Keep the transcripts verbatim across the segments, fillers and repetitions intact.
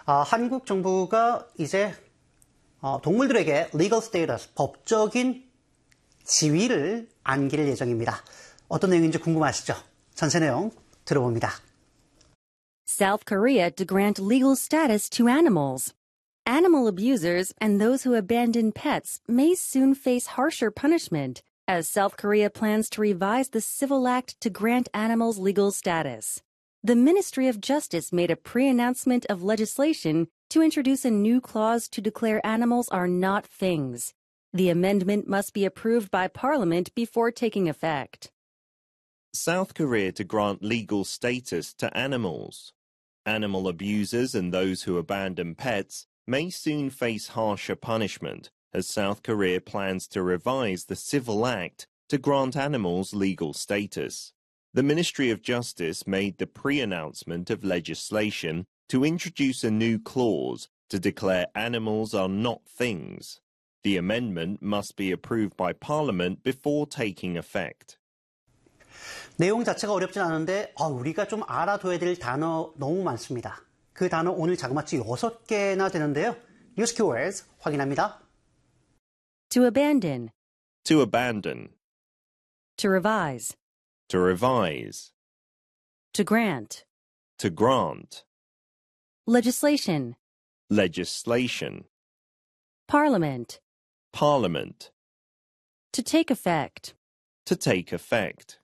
아, 한국 정부가 이제 어, 동물들에게 legal status, 법적인 지위를 안길 예정입니다. 어떤 내용인지 궁금하시죠? 전체 내용 들어봅니다. South Korea to grant legal status to animals. Animal abusers and those who abandon pets may soon face harsher punishment as South Korea plans to revise the Civil Act to grant animals legal status. The Ministry of Justice made a pre-announcement of legislation to introduce a new clause to declare animals are not things. The amendment must be approved by Parliament before taking effect. South Korea to grant legal status to animals. Animal abusers and those who abandon pets may soon face harsher punishment as South Korea plans to revise the Civil Act to grant animals legal status. The Ministry of Justice made the pre-announcement of legislation to introduce a new clause to declare animals are not things. The amendment must be approved by Parliament before taking effect. 내용 자체가 어렵진 않은데 아, 우리가 좀 알아둬야 될 단어 너무 많습니다. 그 단어 오늘 자그마치 여섯 개나 되는데요. 뉴스 키워드 확인합니다. To abandon. To abandon. To revise. To revise. To grant. To grant. Legislation. Legislation. Parliament. Parliament. To take effect. To take effect.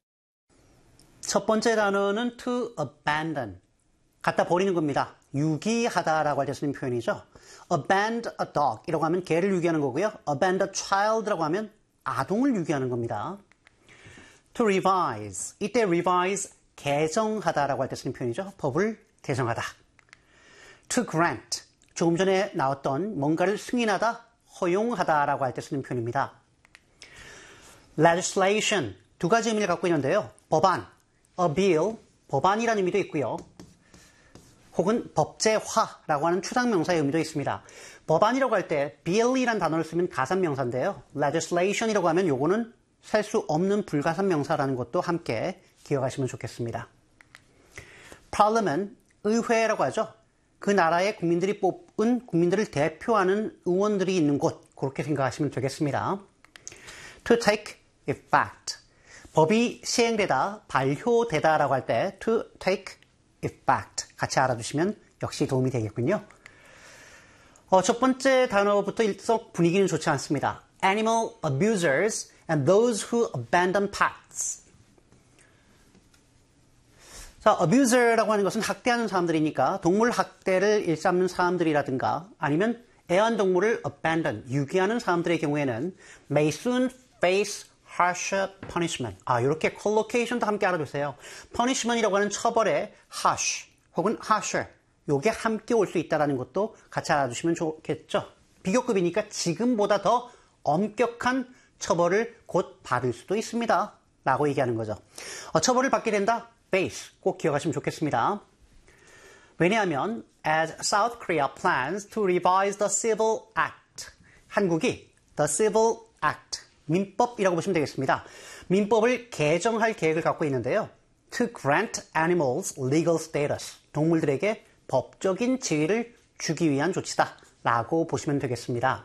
첫 번째 단어는 to abandon. 갖다 버리는 겁니다. 유기하다라고 할 때 쓰는 표현이죠. abandon a dog 이라고 하면 개를 유기하는 거고요. abandon a child라고 하면 아동을 유기하는 겁니다. to revise. 이때 revise 개정하다라고 할 때 쓰는 표현이죠. 법을 개정하다. to grant. 조금 전에 나왔던 뭔가를 승인하다, 허용하다라고 할 때 쓰는 표현입니다. legislation. 두 가지 의미를 갖고 있는데요. 법안, a bill, 법안이라는 의미도 있고요. 혹은 법제화라고 하는 추상명사의 의미도 있습니다. 법안이라고 할 때 bill이라는 단어를 쓰면 가산명사인데요. legislation이라고 하면 요거는 셀 수 없는 불가산명사라는 것도 함께 기억하시면 좋겠습니다. parliament, 의회라고 하죠. 그 나라의 국민들이 뽑은 국민들을 대표하는 의원들이 있는 곳, 그렇게 생각하시면 되겠습니다. to take effect. 법이 시행되다, 발효되다라고 할 때 to take effect 같이 알아두시면 역시 도움이 되겠군요. 어, 첫 번째 단어부터 일석 분위기는 좋지 않습니다. Animal abusers and those who abandon pets. 자, abuser라고 하는 것은 학대하는 사람들이니까 동물 학대를 일삼는 사람들이라든가 아니면 애완동물을 abandon, 유기하는 사람들의 경우에는 may soon face harsher punishment. 아, 이렇게 collocation도 함께 알아두세요. punishment이라고 하는 처벌에 harsh 혹은 harsher, 요게 함께 올 수 있다는 것도 같이 알아두시면 좋겠죠. 비교급이니까 지금보다 더 엄격한 처벌을 곧 받을 수도 있습니다. 라고 얘기하는 거죠. 어, 처벌을 받게 된다? face 꼭 기억하시면 좋겠습니다. 왜냐하면 as South Korea plans to revise the Civil Act. 한국이 the Civil Act, 민법이라고 보시면 되겠습니다. 민법을 개정할 계획을 갖고 있는데요. To grant animals legal status. 동물들에게 법적인 지위를 주기 위한 조치다. 라고 보시면 되겠습니다.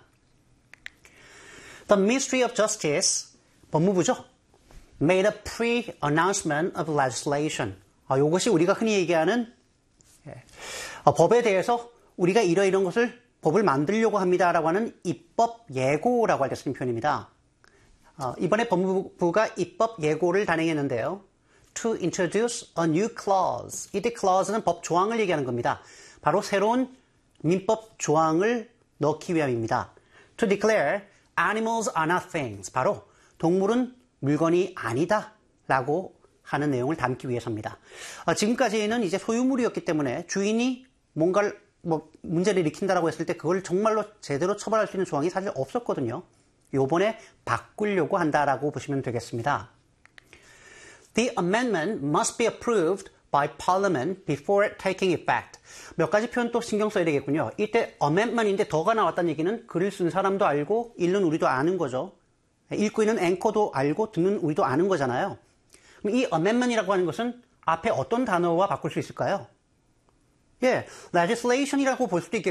The Ministry of Justice, 법무부죠. made a pre-announcement of legislation. 아, 이것이 우리가 흔히 얘기하는 예, 어, 법에 대해서 우리가 이러이런 것을 법을 만들려고 합니다라고 하는 입법 예고라고 할 때 쓰는 표현입니다. 어, 이번에 법무부가 입법 예고를 단행했는데요. To introduce a new clause. 이때 clause는 법 조항을 얘기하는 겁니다. 바로 새로운 민법 조항을 넣기 위함입니다. To declare animals are not things. 바로 동물은 물건이 아니다 라고 하는 내용을 담기 위해서입니다. 어, 지금까지는 이제 소유물이었기 때문에 주인이 뭔가를 뭐 문제를 일으킨다라고 했을 때 그걸 정말로 제대로 처벌할 수 있는 조항이 사실 없었거든요. 요번에 바꾸려고 한다라고 보시면 되겠습니다. The amendment must be approved by Parliament before taking effect. 몇 가지 표현 또 신경 써야 되겠군요. 이때 amendment인데 더가 나왔다는 얘기는 글을 쓴 사람도 알고 읽는 우리도 아는 거죠. 읽고 있는 앵커도 알고 듣는 우리도 아는 거잖아요. 그럼 이 amendment이라고 하는 것은 앞에 어떤 단어와 바꿀 수 있을까요? 예, legislation이라고 볼 수도 있겠고